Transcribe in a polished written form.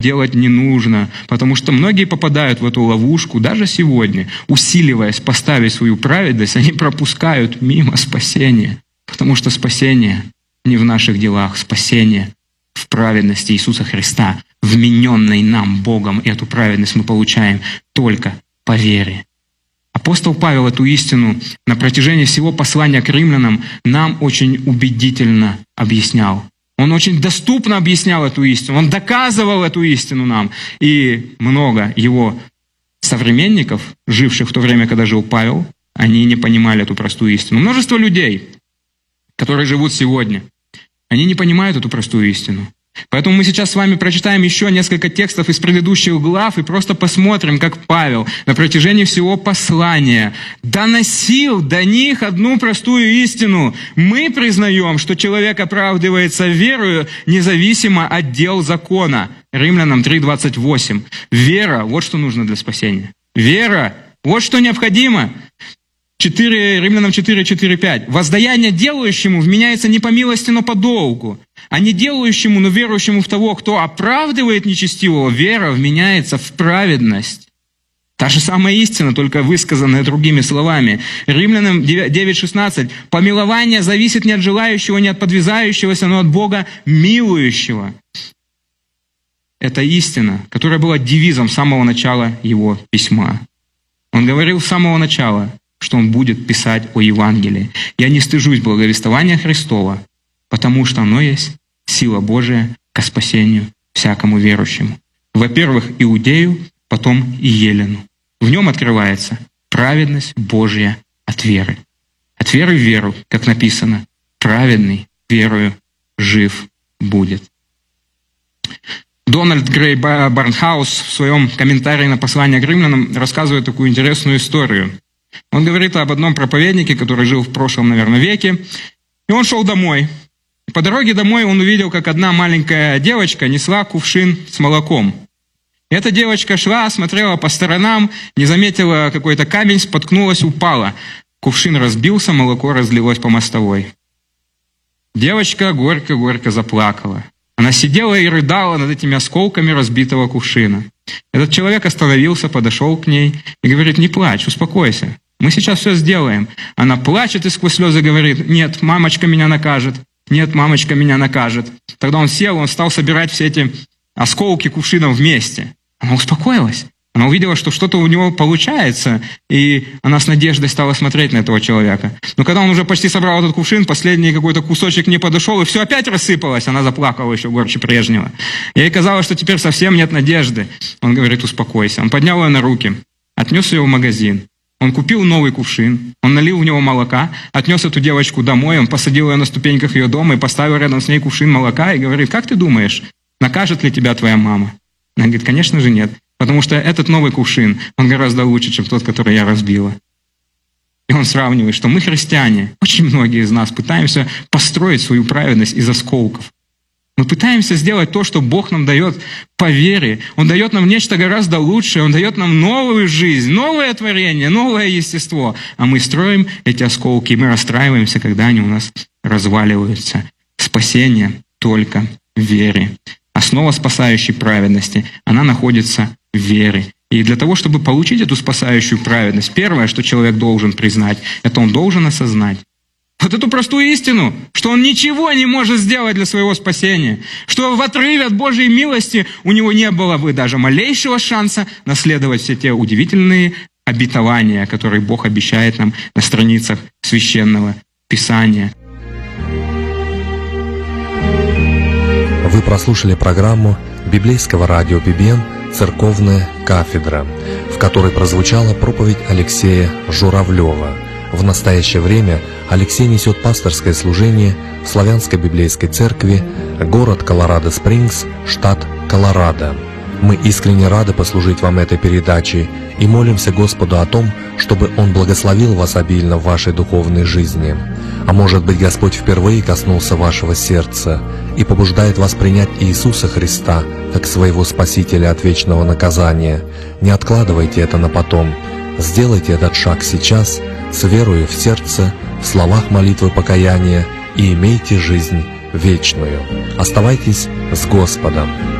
делать не нужно, потому что многие попадают в эту ловушку даже сегодня, усиливаясь поставить свою праведность, они пропускают мимо спасения, потому что спасение не в наших делах, спасение в праведности Иисуса Христа, вмененной нам Богом. И эту праведность мы получаем только по вере. Апостол Павел эту истину на протяжении всего послания к римлянам нам очень убедительно объяснял. Он очень доступно объяснял эту истину, он доказывал эту истину нам. И много его современников, живших в то время, когда жил Павел, они не понимали эту простую истину. Множество людей, которые живут сегодня, они не понимают эту простую истину. Поэтому мы сейчас с вами прочитаем еще несколько текстов из предыдущих глав и просто посмотрим, как Павел на протяжении всего послания доносил до них одну простую истину. Мы признаем, что человек оправдывается верою независимо от дел закона. Римлянам 3:28. Вера, вот что нужно для спасения. Вера, вот что необходимо. Римлянам 4:5. Воздаяние делающему вменяется не по милости, но по долгу. А не делающему, но верующему в того, кто оправдывает нечестивого, вера вменяется в праведность. Та же самая истина, только высказанная другими словами. Римлянам 9:16. Помилование зависит не от желающего, не от подвязающегося, но от Бога милующего. Это истина, которая была девизом с самого начала его письма. Он говорил с самого начала, что он будет писать о Евангелии. «Я не стыжусь благовествования Христова, потому что оно есть сила Божия ко спасению всякому верующему». Во-первых, иудею, потом и елену. В нем открывается праведность Божья от веры. От веры в веру, как написано, праведный верою жив будет. Дональд Грей Барнхаус в своем комментарии на послание к римлянам рассказывает такую интересную историю. Он говорит об одном проповеднике, который жил в прошлом, наверное, веке. И он шел домой. По дороге домой он увидел, как одна маленькая девочка несла кувшин с молоком. И эта девочка шла, смотрела по сторонам, не заметила какой-то камень, споткнулась, упала. Кувшин разбился, молоко разлилось по мостовой. Девочка горько-горько заплакала. Она сидела и рыдала над этими осколками разбитого кувшина. Этот человек остановился, подошел к ней и говорит: «Не плачь, успокойся, мы сейчас все сделаем». Она плачет и сквозь слезы говорит: «Нет, мамочка меня накажет, нет, мамочка меня накажет». Тогда он сел, он стал собирать все эти осколки кувшина вместе. Она успокоилась. Она увидела, что что-то у него получается, и она с надеждой стала смотреть на этого человека. Но когда он уже почти собрал этот кувшин, последний какой-то кусочек не подошел, и все опять рассыпалось, она заплакала еще горче прежнего. Ей казалось, что теперь совсем нет надежды. Он говорит: «Успокойся». Он поднял ее на руки, отнес ее в магазин. Он купил новый кувшин, он налил в него молока, отнес эту девочку домой, он посадил ее на ступеньках ее дома и поставил рядом с ней кувшин молока и говорит: «Как ты думаешь, накажет ли тебя твоя мама?» Она говорит: «Конечно же нет. Потому что этот новый кувшин, он гораздо лучше, чем тот, который я разбила». И он сравнивает, что мы, христиане, очень многие из нас пытаемся построить свою праведность из осколков. Мы пытаемся сделать то, что Бог нам дает по вере. Он дает нам нечто гораздо лучшее, Он дает нам новую жизнь, новое творение, новое естество. А мы строим эти осколки, и мы расстраиваемся, когда они у нас разваливаются. Спасение только в вере. Основа спасающей праведности, она находится в вере. И для того, чтобы получить эту спасающую праведность, первое, что человек должен признать, это он должен осознать вот эту простую истину, что он ничего не может сделать для своего спасения, что в отрыве от Божьей милости у него не было бы даже малейшего шанса наследовать все те удивительные обетования, которые Бог обещает нам на страницах Священного Писания. Вы прослушали программу библейского радио «Бибен. Церковная кафедра», в которой прозвучала проповедь Алексея Журавлева. В настоящее время Алексей несет пасторское служение в Славянской библейской церкви, город Колорадо-Спрингс, штат Колорадо. Мы искренне рады послужить вам этой передачей и молимся Господу о том, чтобы Он благословил вас обильно в вашей духовной жизни. А может быть, Господь впервые коснулся вашего сердца и побуждает вас принять Иисуса Христа как своего Спасителя от вечного наказания. Не откладывайте это на потом. Сделайте этот шаг сейчас, с верою в сердце, в словах молитвы покаяния, и имейте жизнь вечную. Оставайтесь с Господом.